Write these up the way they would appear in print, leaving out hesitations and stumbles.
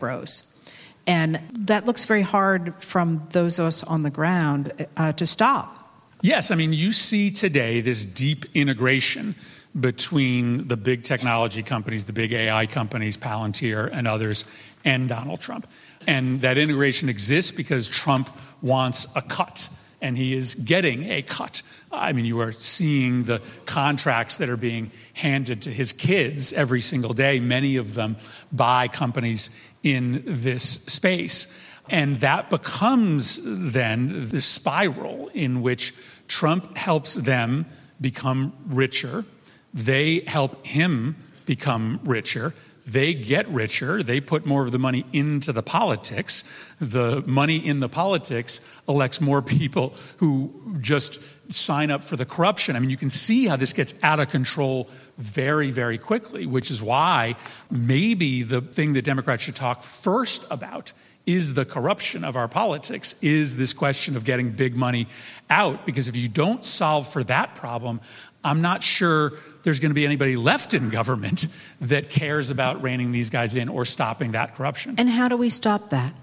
grows. And that looks very hard from those of us on the ground to stop. Yes, I mean, you see today this deep integration between the big technology companies, the big AI companies, Palantir and others, and Donald Trump. And that integration exists because Trump wants a cut, and he is getting a cut. I mean, you are seeing the contracts that are being handed to his kids every single day, many of them by companies in this space. And that becomes then the spiral in which Trump helps them become richer. They help him become richer. They get richer. They put more of the money into the politics. The money in the politics elects more people who just sign up for the corruption. I mean, you can see how this gets out of control very, very quickly, which is why maybe the thing that Democrats should talk first about is the corruption of our politics, is this question of getting big money out. Because if you don't solve for that problem, I'm not sure there's going to be anybody left in government that cares about reining these guys in or stopping that corruption. And how do we stop that?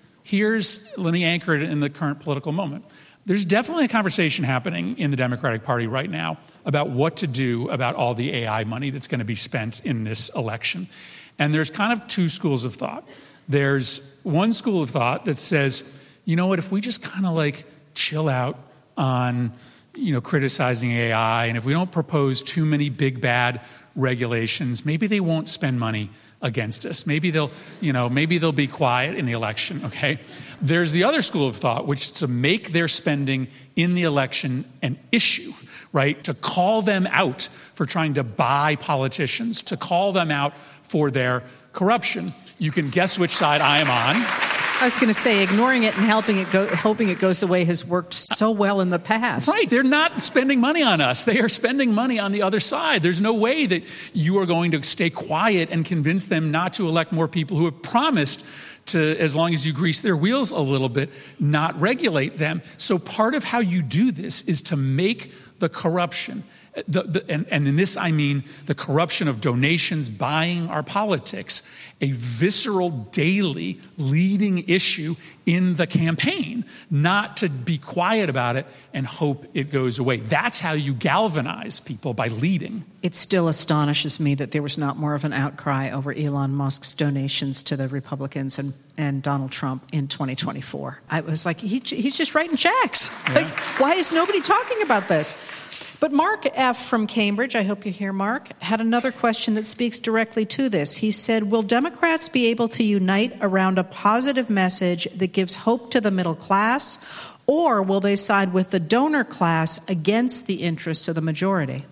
Let me anchor it in the current political moment. There's definitely a conversation happening in the Democratic Party right now about what to do about all the AI money that's going to be spent in this election. And there's kind of two schools of thought. There's one school of thought that says, you know what, if we just kind of like chill out on, criticizing AI, and if we don't propose too many big bad regulations, maybe they won't spend money against us. Maybe they'll be quiet in the election, okay? There's the other school of thought, which is to make their spending in the election an issue, right? To call them out for trying to buy politicians, to call them out for their corruption. You can guess which side I am on. I was going to say, ignoring it and hoping it goes away has worked so well in the past. Right. They're not spending money on us. They are spending money on the other side. There's no way that you are going to stay quiet and convince them not to elect more people who have promised to, as long as you grease their wheels a little bit, not regulate them. So part of how you do this is to make the corruption, and in this I mean the corruption of donations, buying our politics, a visceral, daily leading issue in the campaign, not to be quiet about it and hope it goes away. That's how you galvanize people, by leading. It still astonishes me that there was not more of an outcry over Elon Musk's donations to the Republicans and Donald Trump in 2024. I was like, he's just writing checks. Yeah. Like, why is nobody talking about this? But Mark F. from Cambridge, I hope you hear Mark, had another question that speaks directly to this. He said, will Democrats be able to unite around a positive message that gives hope to the middle class, or will they side with the donor class against the interests of the majority?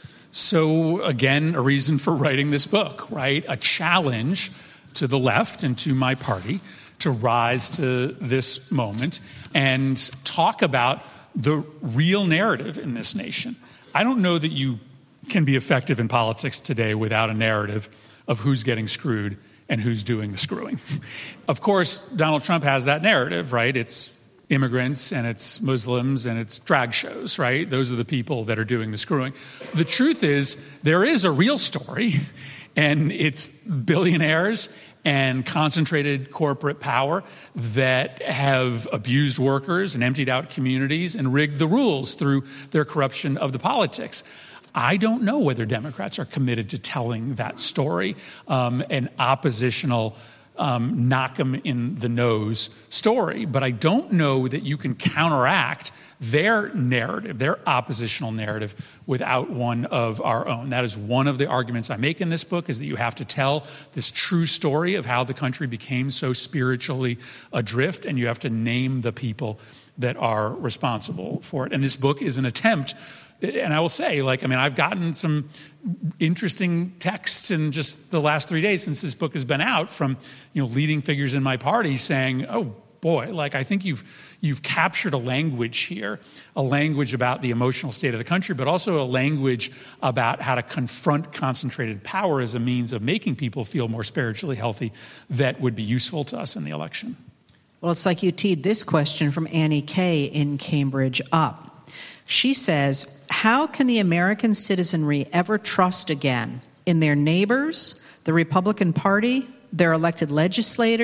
So, again, a reason for writing this book, right? A challenge to the left and to my party to rise to this moment and talk about the real narrative in this nation. I don't know that you can be effective in politics today without a narrative of who's getting screwed and who's doing the screwing. Of course, Donald Trump has that narrative, right? It's immigrants and it's Muslims and it's drag shows, right? Those are the people that are doing the screwing. The truth is, there is a real story, and it's billionaires and concentrated corporate power that have abused workers and emptied out communities and rigged the rules through their corruption of the politics. I don't know whether Democrats are committed to telling that story, an oppositional knock them in the nose story. But I don't know that you can counteract their narrative, their oppositional narrative, without one of our own. That is one of the arguments I make in this book, is that you have to tell this true story of how the country became so spiritually adrift, and you have to name the people that are responsible for it. And this book is an attempt. And I will say, I've gotten some interesting texts in just the last 3 days since this book has been out from, leading figures in my party saying, oh boy, I think you've captured a language here, a language about the emotional state of the country, but also a language about how to confront concentrated power as a means of making people feel more spiritually healthy that would be useful to us in the election. Well, it's like you teed this question from Annie Kay in Cambridge up. She says, how can the American citizenry ever trust again in their neighbors, the Republican Party, their elected legislators,